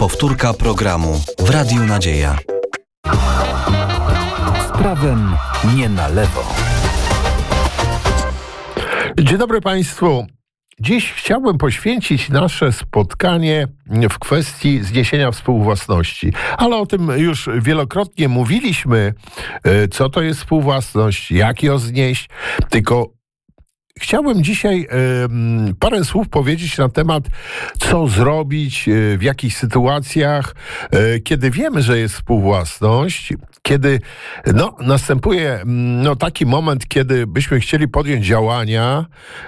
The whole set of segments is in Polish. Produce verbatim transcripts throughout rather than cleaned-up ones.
Powtórka programu w Radiu Nadzieja. Z prawem nie na lewo. Dzień dobry Państwu. Dziś chciałbym poświęcić nasze spotkanie w kwestii zniesienia współwłasności. Ale o tym już wielokrotnie mówiliśmy, co to jest współwłasność, jak ją znieść. Tylko chciałbym dzisiaj y, parę słów powiedzieć na temat, co zrobić y, w jakich sytuacjach, y, kiedy wiemy, że jest współwłasność, kiedy no, następuje no, taki moment, kiedy byśmy chcieli podjąć działania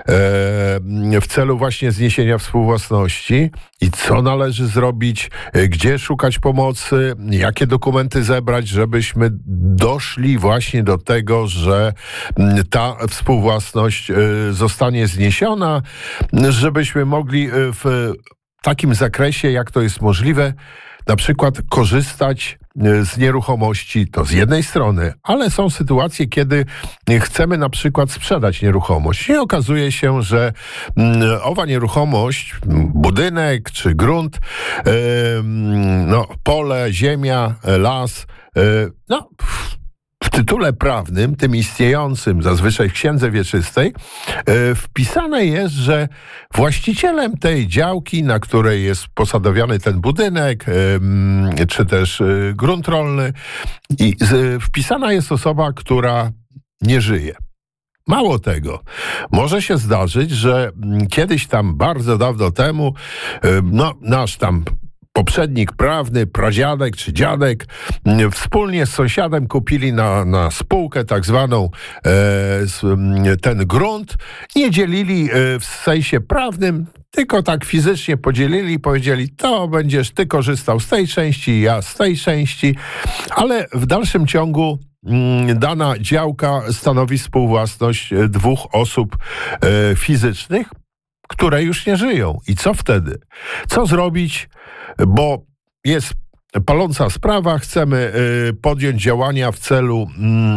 y, w celu właśnie zniesienia współwłasności i co należy zrobić, y, gdzie szukać pomocy, jakie dokumenty zebrać, żebyśmy doszli właśnie do tego, że y, ta współwłasność y, zostanie zniesiona, żebyśmy mogli w takim zakresie, jak to jest możliwe, na przykład korzystać z nieruchomości, to z jednej strony, ale są sytuacje, kiedy chcemy na przykład sprzedać nieruchomość i okazuje się, że owa nieruchomość, budynek czy grunt, no, pole, ziemia, las, no w tytule prawnym, tym istniejącym zazwyczaj w księdze wieczystej, e, wpisane jest, że właścicielem tej działki, na której jest posadowiony ten budynek, e, czy też e, grunt rolny, i z, wpisana jest osoba, która nie żyje. Mało tego, może się zdarzyć, że kiedyś tam, bardzo dawno temu, e, no, nasz tam poprzednik prawny, pradziadek czy dziadek wspólnie z sąsiadem kupili na, na spółkę tak zwaną e, ten grunt. Nie dzielili e, w sensie prawnym, tylko tak fizycznie podzielili i powiedzieli, to będziesz ty korzystał z tej części, ja z tej części, ale w dalszym ciągu m, dana działka stanowi współwłasność dwóch osób e, fizycznych, które już nie żyją. I co wtedy? Co zrobić? Bo jest paląca sprawa, chcemy y, podjąć działania w celu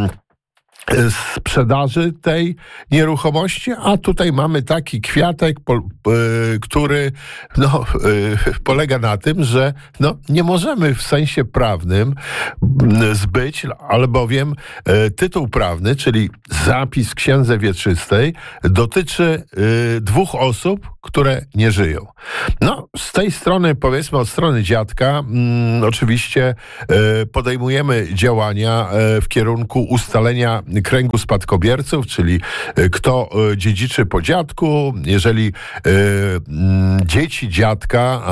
y, sprzedaży tej nieruchomości, a tutaj mamy taki kwiatek, po, y, który no, y, polega na tym, że no, nie możemy w sensie prawnym y, zbyć, albowiem y, tytuł prawny, czyli zapis w księdze wieczystej, dotyczy y, dwóch osób, które nie żyją. No, z tej strony, powiedzmy od strony dziadka, mm, oczywiście y, podejmujemy działania y, w kierunku ustalenia kręgu spadkobierców, czyli y, kto y, dziedziczy po dziadku, jeżeli y, y, dzieci dziadka